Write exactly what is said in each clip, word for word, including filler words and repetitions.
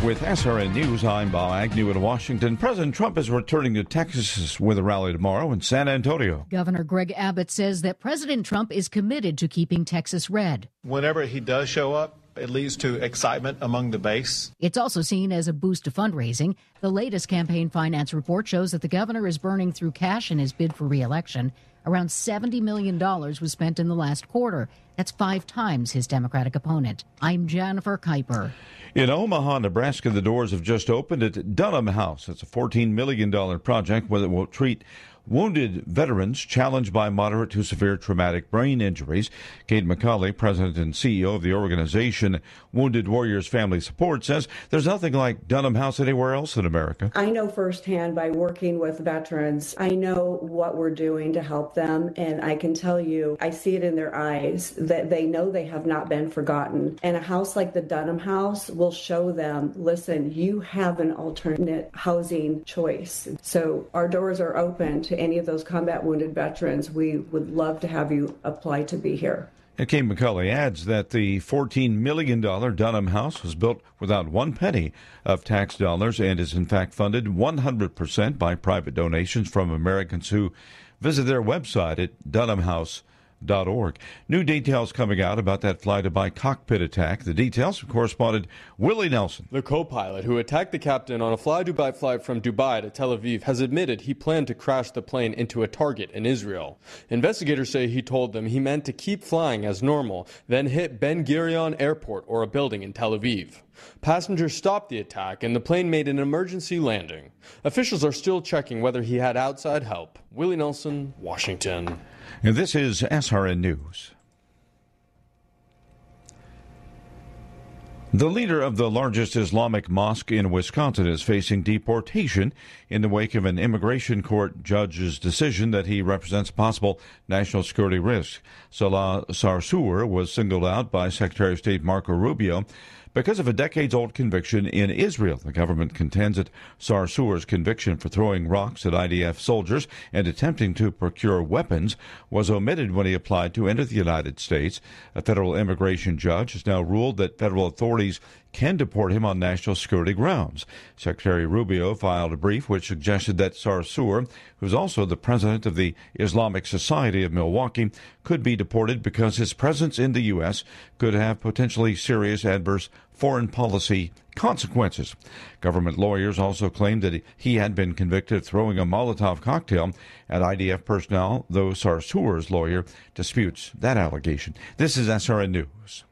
With S R N News, I'm Bob Agnew in Washington. President Trump is returning to Texas with a rally tomorrow in San Antonio. Governor Greg Abbott says that President Trump is committed to keeping Texas red. Whenever he does show up, it leads to excitement among the base. It's also seen as a boost to fundraising. The latest campaign finance report shows that the governor is burning through cash in his bid for re-election. Around seventy million dollars was spent in the last quarter. That's five times his Democratic opponent. I'm Jennifer Kuiper. In Omaha, Nebraska, the doors have just opened at Dunham House. It's a fourteen million dollars project where it will treat wounded veterans challenged by moderate to severe traumatic brain injuries. Kate McCauley, president and C E O of the organization Wounded Warriors Family Support, says there's nothing like Dunham House anywhere else in America. I know firsthand by working with veterans, I know what we're doing to help them, and I can tell you, I see it in their eyes that they know they have not been forgotten. And a house like the Dunham House will show them, listen, you have an alternate housing choice. So our doors are open to any of those combat wounded veterans. We would love to have you apply to be here. And Kate McCauley adds that the fourteen million dollars Dunham House was built without one penny of tax dollars and is in fact funded one hundred percent by private donations from Americans who visit their website at dunham house dot org. New details coming out about that fly-by cockpit attack. The details from correspondent Willie Nelson. The co-pilot who attacked the captain on a fly-Dubai flight from Dubai to Tel Aviv has admitted he planned to crash the plane into a target in Israel. Investigators say he told them he meant to keep flying as normal, then hit Ben Gurion Airport or a building in Tel Aviv. Passengers stopped the attack and the plane made an emergency landing. Officials are still checking whether he had outside help. Willie Nelson, Washington. And this is S R N News. The leader of the largest Islamic mosque in Wisconsin is facing deportation in the wake of an immigration court judge's decision that he represents possible national security risks. Salah Sarsour was singled out by Secretary of State Marco Rubio because of a decades-old conviction in Israel. The government contends that Sarsour's conviction for throwing rocks at I D F soldiers and attempting to procure weapons was omitted when he applied to enter the United States. A federal immigration judge has now ruled that federal authorities can deport him on national security grounds. Secretary Rubio filed a brief which suggested that Sarsour, who's also the president of the Islamic Society of Milwaukee, could be deported because his presence in the U S could have potentially serious adverse foreign policy consequences. Government lawyers also claimed that he had been convicted of throwing a Molotov cocktail at I D F personnel, though Sarsour's lawyer disputes that allegation. This is S R N News.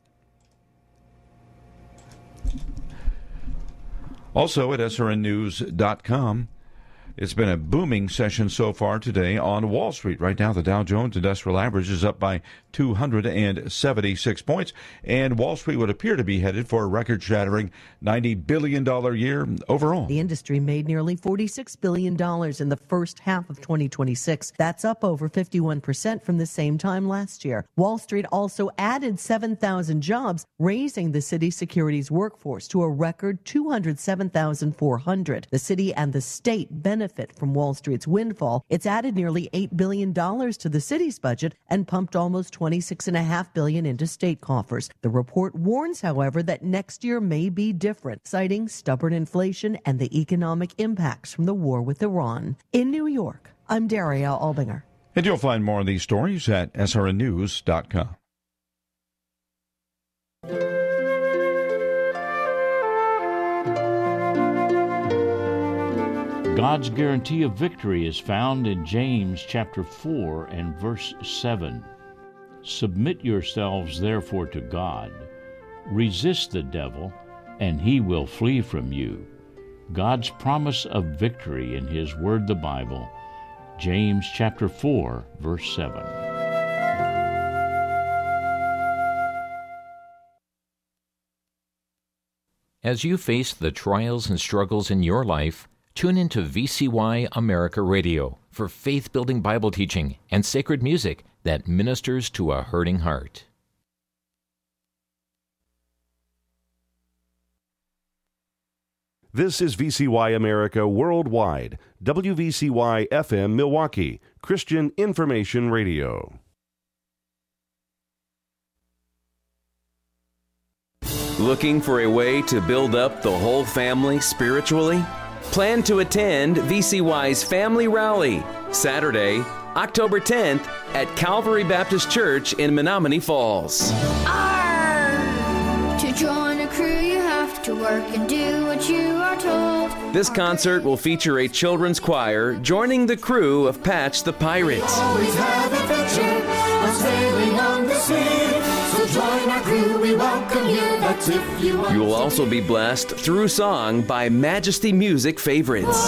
Also at S R N news dot com, it's been a booming session so far today on Wall Street. Right now, the Dow Jones Industrial Average is up by two hundred seventy-six points, and Wall Street would appear to be headed for a record-shattering ninety billion dollars year overall. The industry made nearly forty-six billion dollars in the first half of twenty twenty-six. That's up over fifty-one percent from the same time last year. Wall Street also added seven thousand jobs, raising the city's securities workforce to a record two hundred seven thousand four hundred. The city and the state benefit from Wall Street's windfall. It's added nearly eight billion dollars to the city's budget and pumped almost twenty-six point five billion dollars into state coffers. The report warns, however, that next year may be different, citing stubborn inflation and the economic impacts from the war with Iran. In New York, I'm Daria Albinger. And you'll find more of these stories at S R N news dot com. God's guarantee of victory is found in James chapter four and verse seven. Submit yourselves therefore to God. Resist the devil, and he will flee from you. God's promise of victory in his word, the Bible. James chapter four, verse seven. As you face the trials and struggles in your life, tune into V C Y America Radio for faith-building Bible teaching and sacred music that ministers to a hurting heart. This is V C Y America Worldwide, W V C Y F M Milwaukee, Christian Information Radio. Looking for a way to build up the whole family spiritually? Plan to attend V C Y's Family Rally, Saturday, October tenth at Calvary Baptist Church in Menominee Falls. Arr! To join a crew, you have to work and do what you are told. This concert will feature a children's choir joining the crew of Patch the Pirate. Always have adventure while sailing on the sea. So join our crew, we welcome you. That's if you want. You will also be blessed through song by Majesty Music favorites.